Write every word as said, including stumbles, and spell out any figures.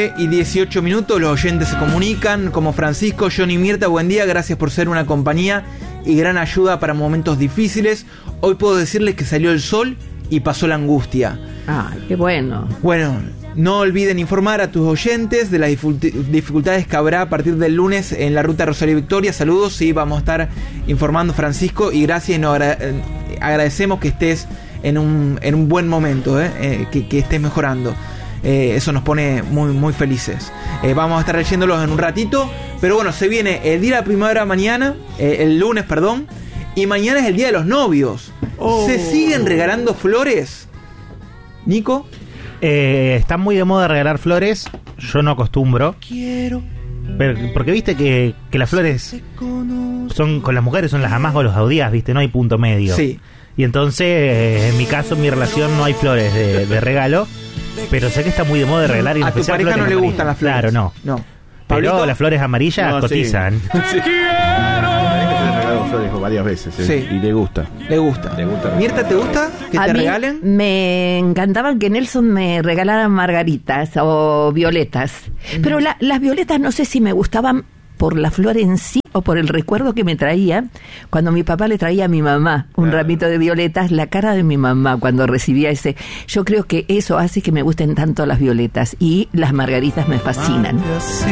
nueve y dieciocho minutos, los oyentes se comunican, como Francisco, Johnny, Mirta, buen día, gracias por ser una compañía y gran ayuda para momentos difíciles. Hoy puedo decirles que salió el sol y pasó la angustia. Ay, qué bueno. Bueno, no olviden informar a tus oyentes de las dificultades que habrá a partir del lunes en la ruta Rosario Victoria. Saludos, sí, vamos a estar informando, Francisco, y gracias, y nos agra- agradecemos que estés en un, en un buen momento, eh, eh, que, que estés mejorando. Eh, eso nos pone muy muy felices. Eh, vamos a estar leyéndolos en un ratito, pero bueno, se viene el día de la primavera mañana, eh, el lunes, perdón, y mañana es el día de los novios. Oh. ¿Se siguen regalando flores, Nico? Eh, está muy de moda regalar flores. Yo no acostumbro. Quiero. Pero, porque viste que, que las flores son con las mujeres son las amás o los odias, viste, no hay punto medio. Sí. Y entonces, eh, en mi caso, en mi relación no hay flores de, de regalo. Pero sé que está muy de moda de regalar. Y a tu pareja no le amarillas. gustan las flores. Claro, no. No. Pero ¿Pablito? las flores amarillas No, cotizan. Sí. Sí. Se le regaló flores varias veces, ¿eh? Sí. Y le gusta. Le gusta. Le gusta. Mirta, ¿te gusta que A te mí regalen? me encantaba que Nelson me regalara margaritas o violetas. Mm. Pero la, las violetas no sé si me gustaban por la flor en sí o por el recuerdo que me traía cuando mi papá le traía a mi mamá un claro. ramito de violetas, la cara de mi mamá cuando recibía ese. Yo creo que eso hace que me gusten tanto las violetas, y las margaritas me fascinan.